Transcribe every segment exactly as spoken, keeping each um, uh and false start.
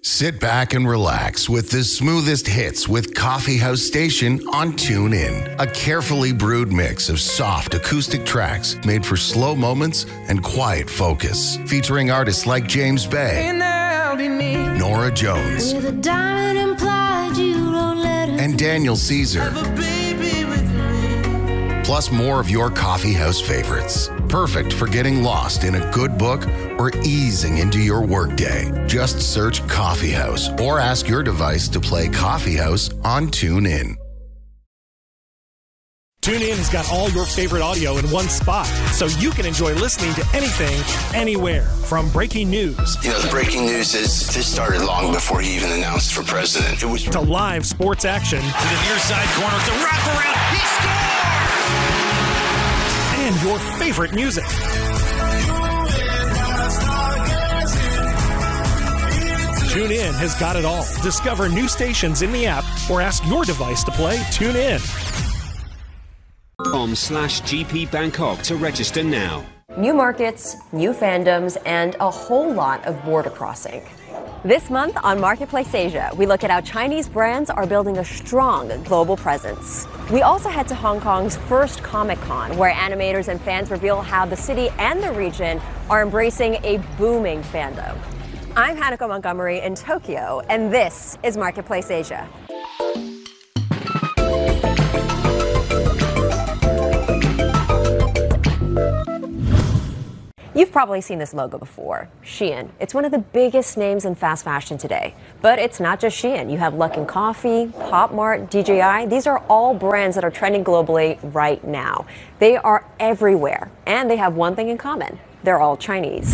Sit back and relax with the smoothest hits with Coffee House Station on TuneIn. A carefully brewed mix of soft acoustic tracks made for slow moments and quiet focus. Featuring artists like James Bay, Nora Jones, and Daniel Caesar. Plus more of your coffee house favorites. Perfect for getting lost in a good book or easing into your workday. Just search Coffee House or ask your device to play Coffee House on TuneIn. TuneIn has got all your favorite audio in one spot, so you can enjoy listening to anything, anywhere. From breaking news. You know, the breaking news is this started long before he even announced for president. It was to live sports action. To the near side corner, it's a wraparound. He scores! And your favorite music. TuneIn has got it all. Discover new stations in the app or ask your device to play TuneIn. Com slash GP Bangkok to register now. New markets, new fandoms, and a whole lot of border crossing. This month on Marketplace Asia, we look at how Chinese brands are building a strong global presence. We also head to Hong Kong's first Comic-Con, where animators and fans reveal how the city and the region are embracing a booming fandom. I'm Hanako Montgomery in Tokyo, and this is Marketplace Asia. You've probably seen this logo before, Shein. It's one of the biggest names in fast fashion today. But it's not just Shein. You have Luckin Coffee, Pop Mart, D J I. These are all brands that are trending globally right now. They are everywhere, and they have one thing in common. They're all Chinese.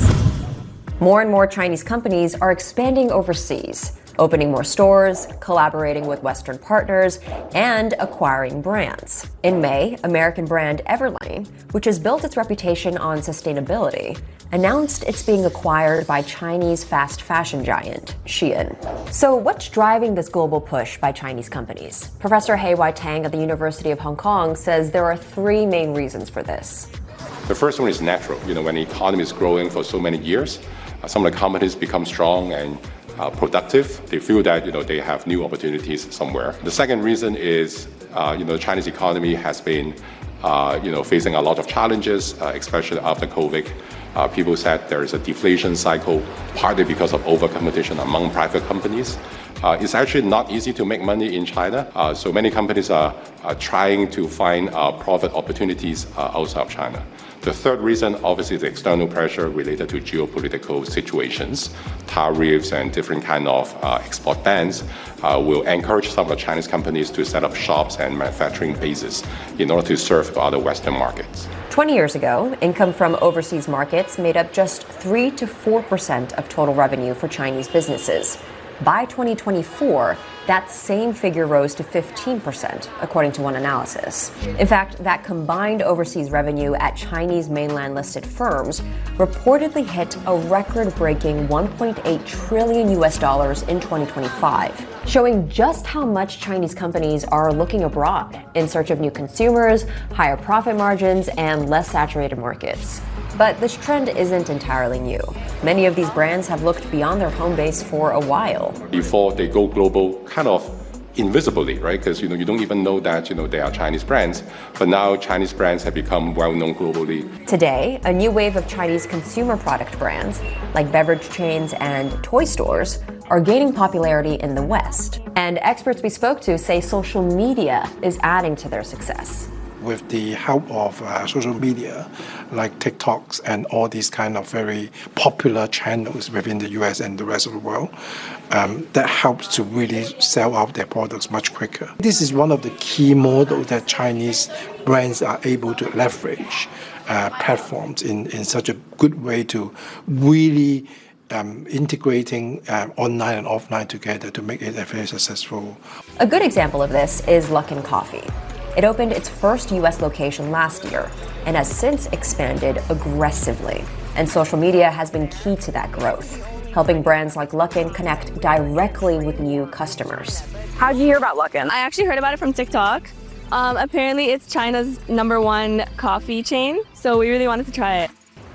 More and more Chinese companies are expanding overseas, opening more stores, collaborating with Western partners, and acquiring brands. In May, American brand Everlane, which has built its reputation on sustainability, announced it's being acquired by Chinese fast fashion giant Shein. So what's driving this global push by Chinese companies? Professor He Wai Tang at the University of Hong Kong says there are three main reasons for this. The first one is natural. You know, when the economy is growing for so many years, uh, some of the companies become strong and Uh, productive. They feel that you know they have new opportunities somewhere. The second reason is uh, you know the Chinese economy has been uh, you know facing a lot of challenges, uh, especially after COVID. Uh, people said there is a deflation cycle, partly because of over-competition among private companies. Uh, it's actually not easy to make money in China, uh, so many companies are, are trying to find uh, profit opportunities uh, outside of China. The third reason, obviously, is the external pressure related to geopolitical situations. Tariffs and different kind of uh, export bans uh, will encourage some of the Chinese companies to set up shops and manufacturing bases in order to serve other Western markets. twenty years ago, income from overseas markets made up just three to four percent of total revenue for Chinese businesses. By twenty twenty-four, that same figure rose to fifteen percent, according to one analysis. In fact, that combined overseas revenue at Chinese mainland-listed firms reportedly hit a record-breaking one point eight trillion U S dollars in twenty twenty-five, showing just how much Chinese companies are looking abroad in search of new consumers, higher profit margins, and less saturated markets. But this trend isn't entirely new. Many of these brands have looked beyond their home base for a while. Before they go global, kind of invisibly, right? Because you know you don't even know that you know they are Chinese brands. But now Chinese brands have become well known globally. Today, a new wave of Chinese consumer product brands, like beverage chains and toy stores, are gaining popularity in the West. And experts we spoke to say social media is adding to their success. With the help of uh, social media, like TikToks and all these kind of very popular channels within the U S and the rest of the world, um, that helps to really sell out their products much quicker. This is one of the key models that Chinese brands are able to leverage uh, platforms in, in such a good way to really Um, integrating uh, online and offline together to make it a very successful. A good example of this is Luckin Coffee. It opened its first U S location last year and has since expanded aggressively. And social media has been key to that growth, helping brands like Luckin connect directly with new customers. How did you hear about Luckin? I actually heard about it from TikTok. Um, apparently, it's China's number one coffee chain, so we really wanted to try it.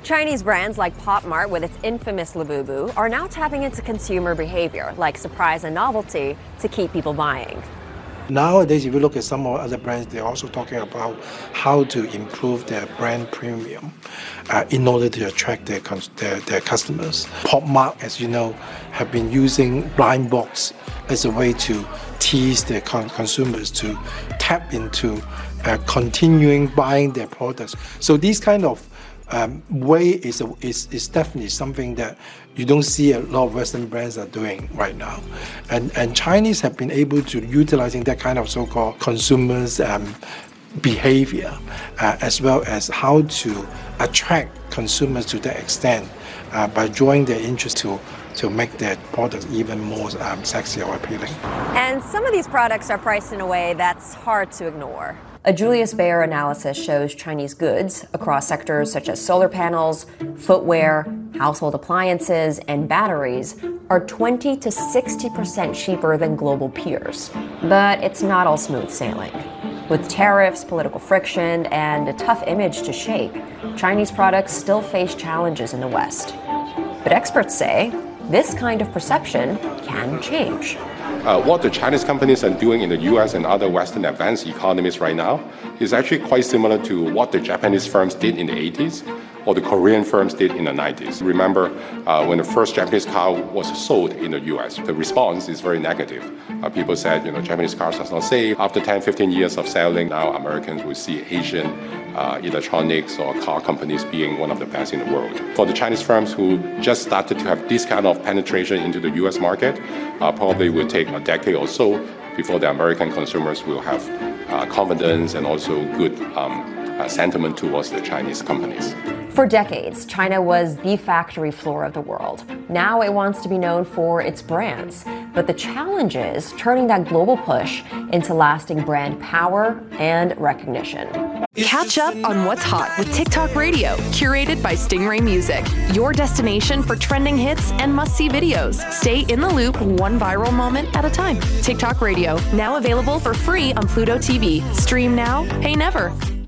Chinese brands like Pop Mart with its infamous Labubu are now tapping into consumer behavior like surprise and novelty to keep people buying. Nowadays, if you look at some of other brands, they're also talking about how to improve their brand premium uh, in order to attract their, their, their customers. Pop Mart, as you know, have been using blind box as a way to tease their con- consumers to tap into uh, continuing buying their products. So these kind of um, way is, a, is is definitely something that you don't see a lot of Western brands are doing right now. And and Chinese have been able to utilizing that kind of so-called consumers um, behavior uh, as well as how to attract consumers to that extent uh, by drawing their interest to to make their products even more um, sexy or appealing. And some of these products are priced in a way that's hard to ignore. A Julius Baer analysis shows Chinese goods across sectors such as solar panels, footwear, household appliances, and batteries are twenty to sixty percent cheaper than global peers. But it's not all smooth sailing. With tariffs, political friction, and a tough image to shake, Chinese products still face challenges in the West. But experts say this kind of perception can change. Uh, what the Chinese companies are doing in the U S and other Western advanced economies right now is actually quite similar to what the Japanese firms did in the eighties or the Korean firms did in the nineties. Remember, uh, when the first Japanese car was sold in the U S, the response is very negative. Uh, people said, you know, Japanese cars are not safe. After ten, fifteen years of selling, now Americans will see Asian uh, electronics or car companies being one of the best in the world. For the Chinese firms who just started to have this kind of penetration into the U S market, uh, probably will take a decade or so before the American consumers will have uh, confidence and also good um, uh, sentiment towards the Chinese companies. For decades, China was the factory floor of the world. Now it wants to be known for its brands. But the challenge is turning that global push into lasting brand power and recognition. Catch up on what's hot with TikTok Radio, curated by Stingray Music. Your destination for trending hits and must-see videos. Stay in the loop one viral moment at a time. TikTok Radio, now available for free on Pluto T V. Stream now, pay never.